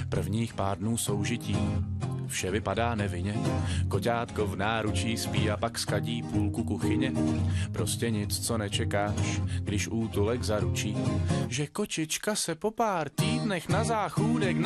prvních pár dnů soužití. Vše vypadá nevinně, koťátko v náručí spí a pak skadí půlku kuchyně. Prostě nic, co nečekáš, když útulek zaručí, že kočička se po pár týdnech na záchůdek